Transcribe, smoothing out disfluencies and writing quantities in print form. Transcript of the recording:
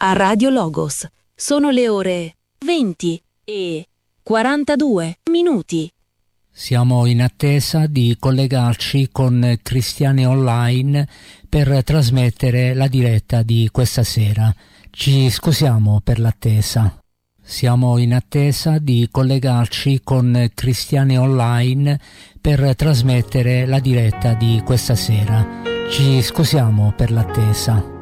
a Radio Logos. Sono le ore 20:42. Siamo in attesa di collegarci con Cristiane Online per trasmettere la diretta di questa sera. Ci scusiamo per l'attesa. Siamo in attesa di collegarci con Cristiane Online per trasmettere la diretta di questa sera. Ci scusiamo per l'attesa.